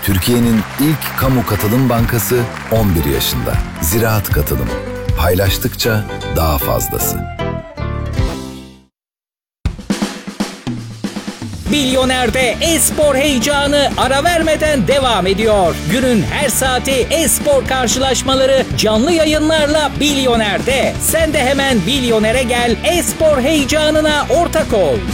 Türkiye'nin ilk kamu katılım bankası 11 yaşında. Ziraat Katılım. Paylaştıkça daha fazlası. Bilyoner'de e-spor heyecanı ara vermeden devam ediyor. Günün her saati e-spor karşılaşmaları canlı yayınlarla Bilyoner'de. Sen de hemen Bilyoner'e gel, e-spor heyecanına ortak ol.